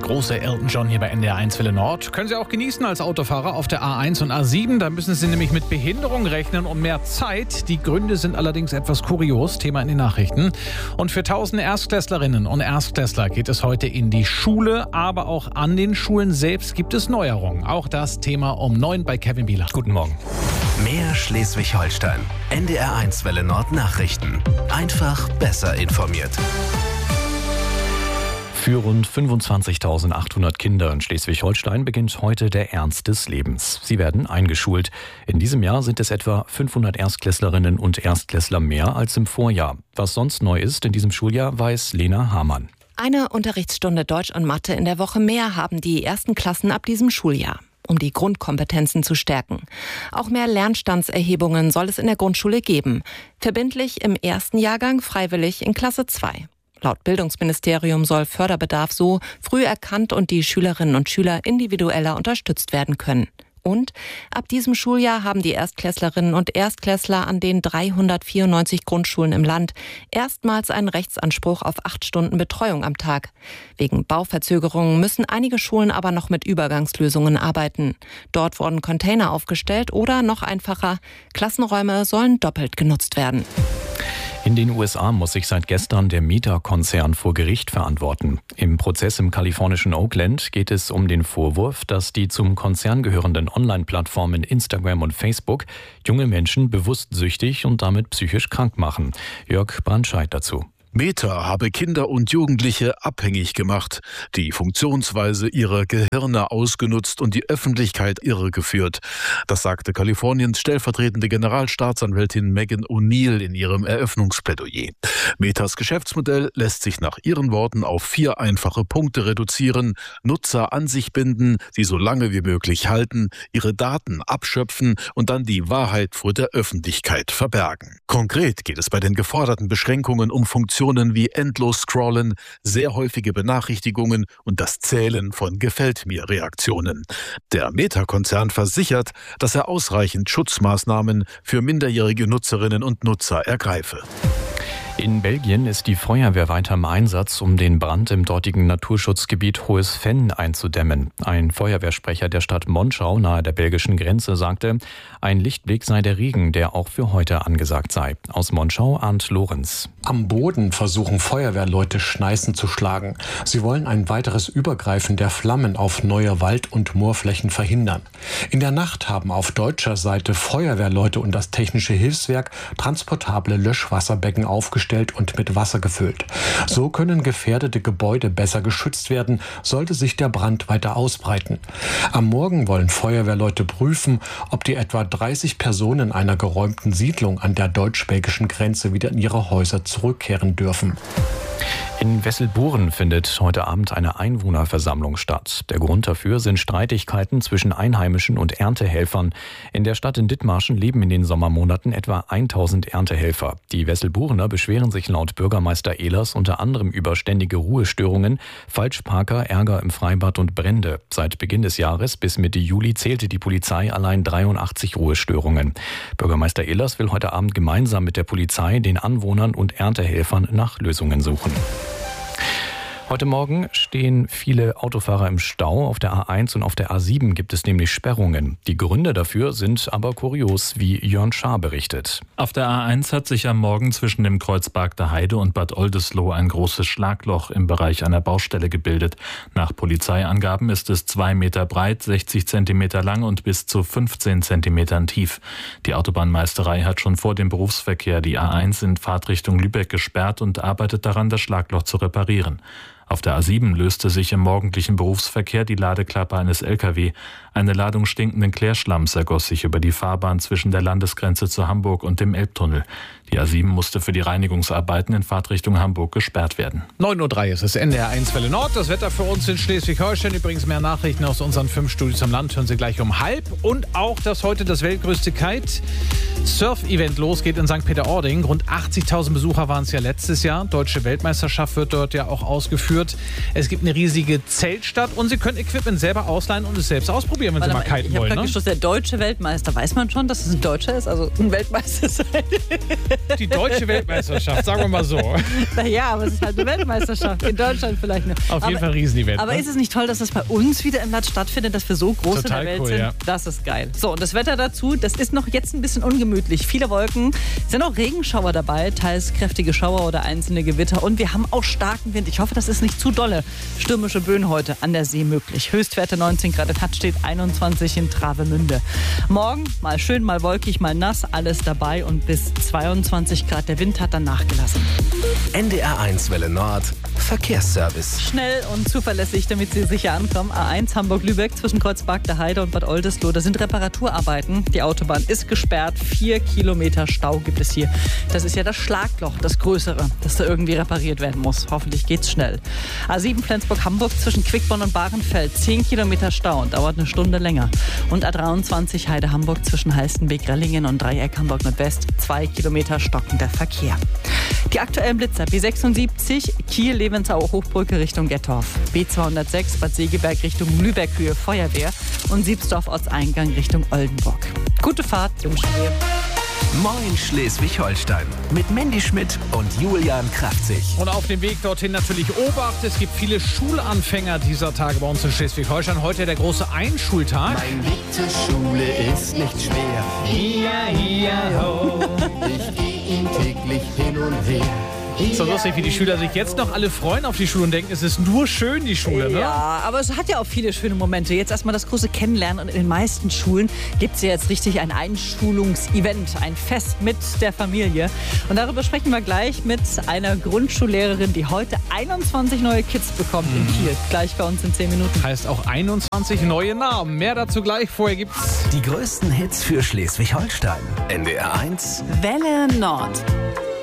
große Elton John hier bei NDR 1 Welle Nord. Können Sie auch genießen als Autofahrer auf der A1 und A7. Da müssen Sie nämlich mit Behinderung rechnen und mehr Zeit. Die Gründe sind allerdings etwas kurios. Thema in den Nachrichten. Und für tausende Erstklässlerinnen und Erstklässler geht es heute in die Schule. Aber auch an den Schulen selbst gibt es Neuerungen. Auch das Thema um 9 bei Kevin Bieler. Guten Morgen. Mehr Schleswig-Holstein. NDR 1 Welle Nord Nachrichten. Einfach besser informiert. Für rund 25.800 Kinder in Schleswig-Holstein beginnt heute der Ernst des Lebens. Sie werden eingeschult. In diesem Jahr sind es etwa 500 Erstklässlerinnen und Erstklässler mehr als im Vorjahr. Was sonst neu ist in diesem Schuljahr, weiß Lena Hamann. Eine Unterrichtsstunde Deutsch und Mathe in der Woche mehr haben die ersten Klassen ab diesem Schuljahr, um die Grundkompetenzen zu stärken. Auch mehr Lernstandserhebungen soll es in der Grundschule geben. Verbindlich im ersten Jahrgang, freiwillig in Klasse 2. Laut Bildungsministerium soll Förderbedarf so früh erkannt und die Schülerinnen und Schüler individueller unterstützt werden können. Und ab diesem Schuljahr haben die Erstklässlerinnen und Erstklässler an den 394 Grundschulen im Land erstmals einen Rechtsanspruch auf 8 Stunden Betreuung am Tag. Wegen Bauverzögerungen müssen einige Schulen aber noch mit Übergangslösungen arbeiten. Dort wurden Container aufgestellt oder noch einfacher, Klassenräume sollen doppelt genutzt werden. In den USA muss sich seit gestern der Meta-Konzern vor Gericht verantworten. Im Prozess im kalifornischen Oakland geht es um den Vorwurf, dass die zum Konzern gehörenden Online-Plattformen Instagram und Facebook junge Menschen bewusst süchtig und damit psychisch krank machen. Jörg Brandscheid dazu. Meta habe Kinder und Jugendliche abhängig gemacht, die Funktionsweise ihrer Gehirne ausgenutzt und die Öffentlichkeit irregeführt. Das sagte Kaliforniens stellvertretende Generalstaatsanwältin Megan O'Neill in ihrem Eröffnungsplädoyer. Metas Geschäftsmodell lässt sich nach ihren Worten auf 4 einfache Punkte reduzieren: Nutzer an sich binden, sie so lange wie möglich halten, ihre Daten abschöpfen und dann die Wahrheit vor der Öffentlichkeit verbergen. Konkret geht es bei den geforderten Beschränkungen um Funktionen wie endlos Scrollen, sehr häufige Benachrichtigungen und das Zählen von Gefällt-mir-Reaktionen. Der Meta-Konzern versichert, dass er ausreichend Schutzmaßnahmen für minderjährige Nutzerinnen und Nutzer ergreife. In Belgien ist die Feuerwehr weiter im Einsatz, um den Brand im dortigen Naturschutzgebiet Hohes Venn einzudämmen. Ein Feuerwehrsprecher der Stadt Monschau nahe der belgischen Grenze sagte, ein Lichtblick sei der Regen, der auch für heute angesagt sei. Aus Monschau, Arndt Lorenz. Am Boden versuchen Feuerwehrleute Schneisen zu schlagen. Sie wollen ein weiteres Übergreifen der Flammen auf neue Wald- und Moorflächen verhindern. In der Nacht haben auf deutscher Seite Feuerwehrleute und das Technische Hilfswerk transportable Löschwasserbecken aufgestellt und mit Wasser gefüllt. So können gefährdete Gebäude besser geschützt werden, sollte sich der Brand weiter ausbreiten. Am Morgen wollen Feuerwehrleute prüfen, ob die etwa 30 Personen einer geräumten Siedlung an der deutsch-belgischen Grenze wieder in ihre Häuser zurückkehren dürfen. In Wesselburen findet heute Abend eine Einwohnerversammlung statt. Der Grund dafür sind Streitigkeiten zwischen Einheimischen und Erntehelfern. In der Stadt in Dithmarschen leben in den Sommermonaten etwa 1000 Erntehelfer. Die Wesselburener beschweren sich laut Bürgermeister Ehlers unter anderem über ständige Ruhestörungen, Falschparker, Ärger im Freibad und Brände. Seit Beginn des Jahres bis Mitte Juli zählte die Polizei allein 83 Ruhestörungen. Bürgermeister Ehlers will heute Abend gemeinsam mit der Polizei, den Anwohnern und Erntehelfern nach Lösungen suchen. Heute Morgen stehen viele Autofahrer im Stau. Auf der A1 und auf der A7 gibt es nämlich Sperrungen. Die Gründe dafür sind aber kurios, wie Jörn Schaar berichtet. Auf der A1 hat sich am Morgen zwischen dem Kreuz Bargter Heide und Bad Oldesloe ein großes Schlagloch im Bereich einer Baustelle gebildet. Nach Polizeiangaben ist es 2 Meter breit, 60 Zentimeter lang und bis zu 15 Zentimetern tief. Die Autobahnmeisterei hat schon vor dem Berufsverkehr die A1 in Fahrtrichtung Lübeck gesperrt und arbeitet daran, das Schlagloch zu reparieren. Auf der A7 löste sich im morgendlichen Berufsverkehr die Ladeklappe eines LKW. Eine Ladung stinkenden Klärschlamms ergoss sich über die Fahrbahn zwischen der Landesgrenze zu Hamburg und dem Elbtunnel. Die A7 musste für die Reinigungsarbeiten in Fahrtrichtung Hamburg gesperrt werden. 9:03 Uhr ist es, NDR 1 Welle Nord. Das Wetter für uns in Schleswig-Holstein. Übrigens mehr Nachrichten aus unseren 5 Studios am Land hören Sie gleich um 12:30. Und auch, dass heute das weltgrößte Kite-Surf-Event losgeht in St. Peter-Ording. Rund 80.000 Besucher waren es ja letztes Jahr. Deutsche Weltmeisterschaft wird dort ja auch ausgeführt. geführt. Es gibt eine riesige Zeltstadt und Sie können Equipment selber ausleihen und es selbst ausprobieren, wenn Sie mal kiten wollen. Ich habe gerade der deutsche Weltmeister. Weiß man schon, dass es ein Deutscher ist? Also ein Weltmeister sein? Die deutsche Weltmeisterschaft, sagen wir mal so. Naja, aber es ist halt eine Weltmeisterschaft. In Deutschland vielleicht nur. Auf jeden Fall ein Riesen-Event. Aber ist es nicht toll, dass das bei uns wieder im Land stattfindet, dass wir so groß in der Welt sind? Ja. Das ist geil. So, und das Wetter dazu, das ist noch jetzt ein bisschen ungemütlich. Viele Wolken, sind auch Regenschauer dabei, teils kräftige Schauer oder einzelne Gewitter. Und wir haben auch starken Wind. Ich hoffe, das ist nicht zu dolle. Stürmische Böen heute an der See möglich. Höchstwerte 19 Grad in Hattstedt, 21 in Travemünde. Morgen mal schön, mal wolkig, mal nass, alles dabei und bis 22 Grad. Der Wind hat dann nachgelassen. NDR1 Welle Nord, Verkehrsservice. Schnell und zuverlässig, damit Sie sicher ankommen. A1 Hamburg-Lübeck zwischen Kreuzberg der Heide und Bad Oldesloe. Da sind Reparaturarbeiten. Die Autobahn ist gesperrt. 4 Kilometer Stau gibt es hier. Das ist ja das Schlagloch, das größere, das da irgendwie repariert werden muss. Hoffentlich geht's schnell. A7 Flensburg-Hamburg zwischen Quickborn und Bahrenfeld. 10 Kilometer Stau und dauert eine Stunde länger. Und A23 Heide-Hamburg zwischen Halstenbek-Rellingen und Dreieck Hamburg-Nordwest. 2 Kilometer stockender Verkehr. Die aktuellen Blitzer: B76 Kiel-Levensau-Hochbrücke Richtung Gettorf, B206 Bad Segeberg Richtung Lübeck-Höhe Feuerwehr und Siebsdorf-Ortseingang Richtung Oldenburg. Gute Fahrt wünschen wir. Moin Schleswig-Holstein mit Mandy Schmidt und Julian Kraftzig. Und auf dem Weg dorthin natürlich Obacht. Es gibt viele Schulanfänger dieser Tage bei uns in Schleswig-Holstein. Heute der große Einschultag. Mein Weg zur Schule ist nicht schwer. Hi, ho. Ich gehe ihn täglich hin und her. So lustig, wie die Schüler sich jetzt noch alle freuen auf die Schule und denken, es ist nur schön, die Schule, ne? Ja, aber es hat ja auch viele schöne Momente. Jetzt erstmal das große Kennenlernen und in den meisten Schulen gibt es ja jetzt richtig ein Einschulungsevent, ein Fest mit der Familie. Und darüber sprechen wir gleich mit einer Grundschullehrerin, die heute 21 neue Kids bekommt in Kiel. Gleich bei uns in 10 Minuten. Heißt auch 21 neue Namen. Mehr dazu gleich. Vorher gibt's die größten Hits für Schleswig-Holstein. NDR1 Welle Nord.